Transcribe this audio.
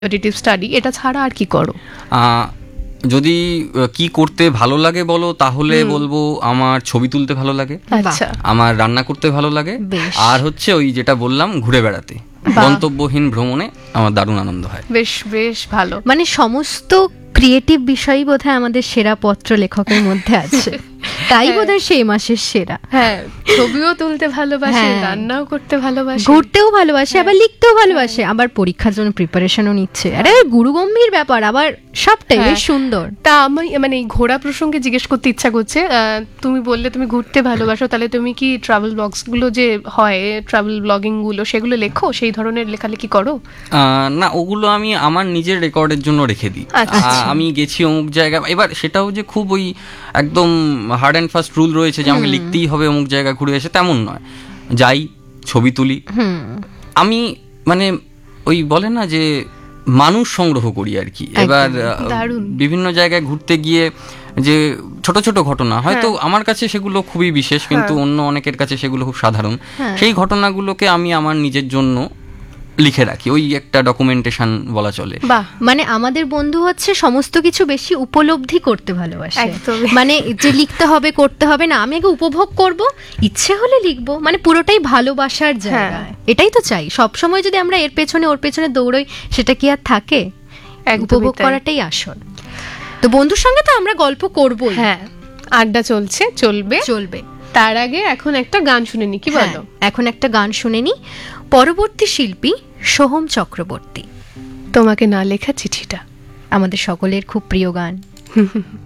Qualitative study, এটা ছাড়া আর কি করো? যদি কি করতে ভালো লাগে বলো তাহলে বলবো আমার ছবি তুলতে ভালো লাগে, আচ্ছা, আমার রান্না করতে ভালো লাগে, আর হচ্ছে ওই যেটা বললাম ঘুরে বেড়াতে, গন্তব্যহীন ভ্রমণে আমার দারুণ আনন্দ হয়। বেশ বেশ ভালো। মানে সমস্ত ক্রিয়েটিভ বিষয়ই বোধহয় আমাদের সেরা পত্র লেখকের মধ্যে আছে, তাই বোধহয় সেই মাসের সেরা। হ্যাঁ, ছবিও তুলতে ভালোবাসে, রান্নাও করতে ভালোবাসে, ঘুরতেও ভালোবাসে, আবার লিখতেও ভালোবাসে, আবার পরীক্ষার জন্য প্রিপারেশনও নিচ্ছে। আরে গুরুগম্ভীর ব্যাপার, আবার সবটাই বেশ সুন্দর। তা আমি মানে এই ঘোরা প্রসঙ্গে জিজ্ঞেস করতে ইচ্ছা করছে, তুমি বললে তুমি ঘুরতে ভালোবাসো, তাহলে তুমি কি ট্রাভেল ব্লগস গুলো যে হয়, ট্রাভেল ব্লগিং গুলো, সেগুলো লেখো? সেই ধরনের লেখালেখি করো? না, ওগুলো আমি আমার নিজের রেকর্ডের জন্য রেখে দিই। আমি গেছি অমুক জায়গা, এবার সেটাও যে খুব ওই একদম হার্ড অ্যান্ড ফাস্ট রুল রয়েছে যে আমাকে লিখতেই হবে অমুক জায়গা ঘুরে এসে, তেমন নয়। যাই, ছবি তুলি, আমি মানে ওই বলে না যে মানুষ সংগ্রহ করি আর কি। এবার বিভিন্ন জায়গায় ঘুরতে গিয়ে যে ছোট ছোট ঘটনা হয়তো আমার কাছে সেগুলো খুবই বিশেষ, কিন্তু অন্য অনেকের কাছে সেগুলো খুব সাধারণ। সেই ঘটনাগুলোকে আমি আমার নিজের জন্য লিখে রাখি, ওই একটা ডকুমেন্টেশন বলা চলে। মানে আমাদের বন্ধু হচ্ছে সমস্ত কিছু বেশি উপলব্ধি করতে ভালোবাসে, মানে যে লিখতে হবে করতে হবে না, আমি আগে উপভোগ করব, ইচ্ছে হলে লিখবো, মানে পুরোটাই ভালোবাসার জায়গা। এটাই তো চাই সব সময়। যদি আমরা এর পেছনে ওর পেছনে দৌড়ই, সেটা কি আর থাকে? উপভোগ করাটাই আসল। তো বন্ধুর সঙ্গে তো আমরা গল্প করবোই, হ্যাঁ, আড্ডা চলছে, চলবে। তার আগে এখন একটা গান শুনে নি, কি বলো? এখন একটা গান শুনে নি। পরবর্তী শিল্পী সোহম চক্রবর্তী, তোমাকে না লেখা চিঠিটা, আমাদের সকলের খুব প্রিয় গান।